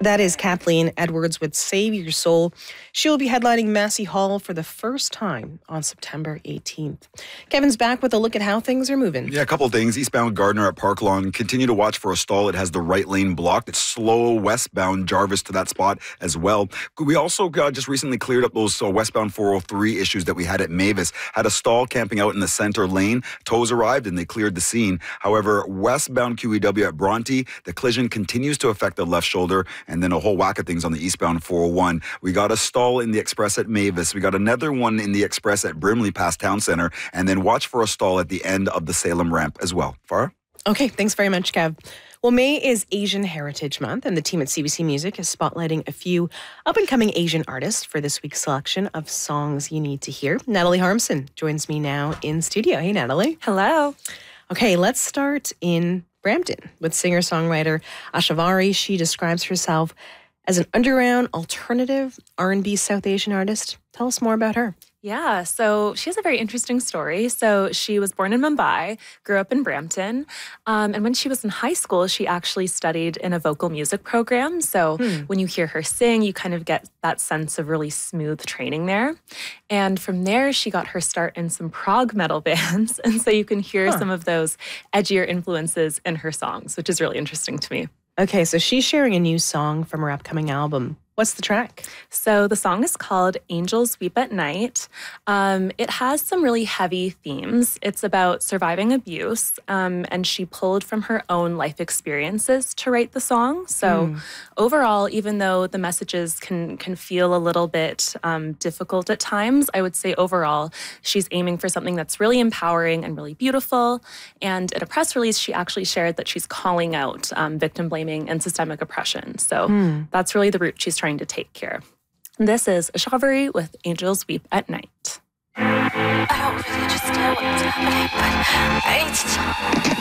That is Kathleen Edwards with Save Your Soul. She will be headlining Massey Hall for the first time on September 18th. Kevin's back with a look at how things are moving. Yeah, a couple of things. Eastbound Gardner at Park Lawn. Continue to watch for a stall. It has the right lane blocked. It's slow westbound Jarvis to that spot as well. We also just recently cleared up those westbound 403 issues that we had at Mavis. Had a stall camping out in the center lane. Tows arrived and they cleared the scene. However, westbound QEW at Bronte, the collision continues to affect the left shoulder, and then a whole whack of things on the eastbound 401. We got a stall in the express at Mavis. We got another one in the express at Brimley past Town Center, and then watch for a stall at the end of the Salem ramp as well. Farah? Okay, thanks very much, Kev. Well, May is Asian Heritage Month, and the team at CBC Music is spotlighting a few up-and-coming Asian artists for this week's selection of songs you need to hear. Natalie Harmson joins me now in studio. Hey, Natalie. Hello. Okay, let's start in Brampton with singer-songwriter Ashavari. She describes herself as an underground alternative R&B South Asian artist. Tell us more about her. Yeah, so she has a very interesting story. So she was born in Mumbai, grew up in Brampton, and when she was in high school, she actually studied in a vocal music program. So when you hear her sing, you kind of get that sense of really smooth training there. And from there, she got her start in some prog metal bands. And so you can hear some of those edgier influences in her songs, which is really interesting to me. Okay, so she's sharing a new song from her upcoming album. What's the track? So the song is called Angels Weep at Night. It has some really heavy themes. It's about surviving abuse, and she pulled from her own life experiences to write the song. So overall, even though the messages can feel a little bit difficult at times, I would say overall, she's aiming for something that's really empowering and really beautiful. And in a press release, she actually shared that she's calling out victim blaming and systemic oppression. So that's really the route she's trying to take here. This is Ashavari with Angels Weep at Night. I don't really understand what's happening, but I need to talk.